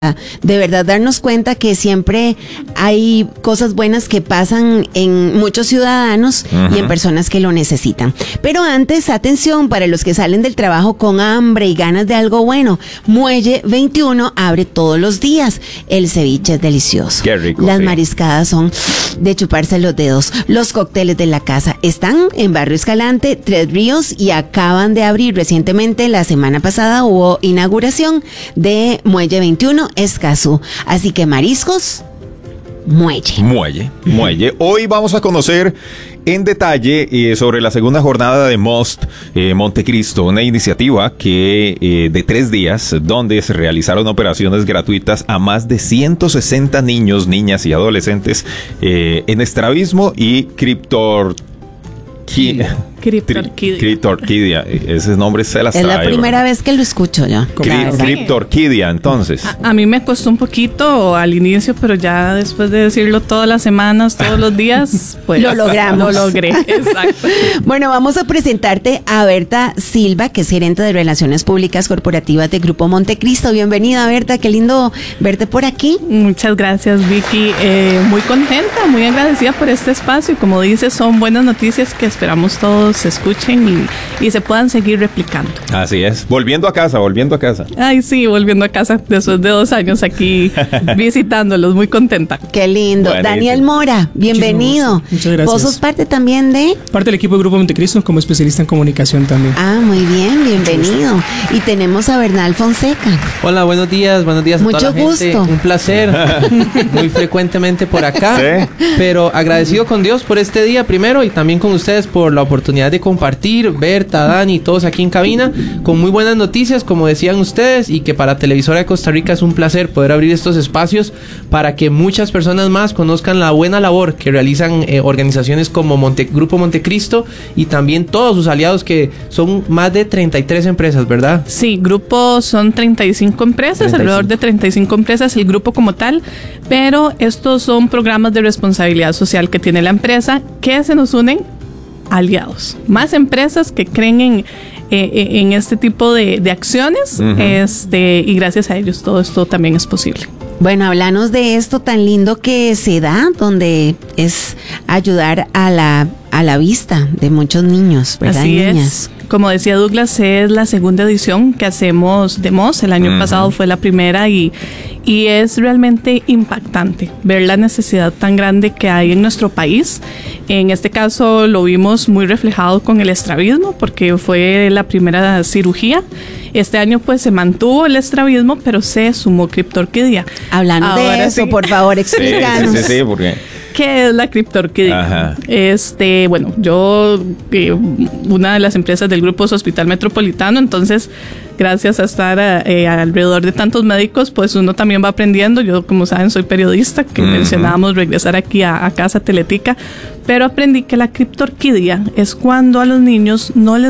de verdad darnos cuenta que siempre hay cosas buenas que pasan en muchos ciudadanos y en personas que lo necesitan. Pero antes, atención, para los que salen del trabajo con hambre y ganas de algo bueno, Muelle 21 abre todos los días. El ceviche es delicioso. Qué rico. Las mariscadas son de chuparse los dedos. Los cócteles de la casa están en Barrio Escalante, Tres Ríos, y acaban de abrir recientemente. La semana pasada hubo inauguración de Muelle 21 Escazú. Así que mariscos, Muelle. Hoy vamos a conocer en detalle sobre la segunda jornada de MOST Montecristo, una iniciativa que de 3 días, donde se realizaron operaciones gratuitas a más de 160 niños, niñas y adolescentes en estrabismo y criptorquidia. Ese nombre se las trae. Es la primera vez que lo escucho yo. Criptorquidia, entonces. A mí me costó un poquito al inicio, pero ya después de decirlo todas las semanas, todos los días, pues lo logramos. Lo logré, exacto. Bueno, vamos a presentarte a Berta Silva, que es gerente de Relaciones Públicas Corporativas de Grupo Montecristo. Bienvenida, Berta, qué lindo verte por aquí. Muchas gracias, Vicky. Muy contenta, muy agradecida por este espacio. Como dices, son buenas noticias que esperamos todos se escuchen y se puedan seguir replicando. Así es. Volviendo a casa. Ay, sí, volviendo a casa después de 2 años aquí visitándolos. Muy contenta. Qué lindo. Buenísimo. Daniel Mora, bienvenido. Muchas gracias. ¿Vos sos parte también de? Parte del equipo de Grupo Montecristo como especialista en comunicación también. Ah, muy bien, bienvenido. Y tenemos a Bernal Fonseca. Hola, buenos días a toda la gente. Mucho gusto. Un placer, muy frecuentemente por acá, ¿Sí? Pero agradecido con Dios por este día primero y también con ustedes por la oportunidad de compartir, Berta, Dani, todos aquí en cabina, con muy buenas noticias, como decían ustedes, y que para Televisora de Costa Rica es un placer poder abrir estos espacios para que muchas personas más conozcan la buena labor que realizan organizaciones como Grupo Montecristo y también todos sus aliados, que son más de 33 empresas, ¿verdad? Sí, grupo son 35 empresas, alrededor de 35 empresas, el grupo como tal, pero estos son programas de responsabilidad social que tiene la empresa, que se nos unen aliados, más empresas que creen en este tipo de acciones, y gracias a ellos todo esto también es posible. Bueno, háblanos de esto tan lindo que se da, donde es ayudar a la vista de muchos niños, ¿verdad? Así niñas. es. Como decía Douglas, es la segunda edición que hacemos de MOS. El año pasado fue la primera y es realmente impactante ver la necesidad tan grande que hay en nuestro país. En este caso lo vimos muy reflejado con el estrabismo porque fue la primera cirugía. Este año pues se mantuvo el estrabismo, pero se sumó criptorquidia. Hablando de eso, por favor, explícanos. Sí, porque... ¿Qué es la criptorquidia? Bueno, yo, una de las empresas del grupo es Hospital Metropolitano, entonces gracias a estar alrededor de tantos médicos, pues uno también va aprendiendo. Yo, como saben, soy periodista, que mencionábamos regresar aquí a Casa Teletica, pero aprendí que la criptorquidia es cuando a los niños no les